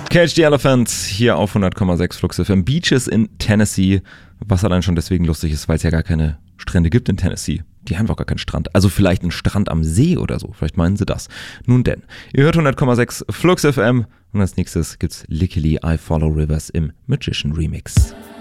Cage the Elephant hier auf 100,6 Flux FM. Beaches in Tennessee, was allein schon deswegen lustig ist, weil es ja gar keine Strände gibt in Tennessee. Die haben doch gar keinen Strand. Also vielleicht ein Strand am See oder so. Vielleicht meinen sie das. Nun denn, ihr hört 100,6 Flux FM und als nächstes gibt's Lickily I Follow Rivers im Magician Remix.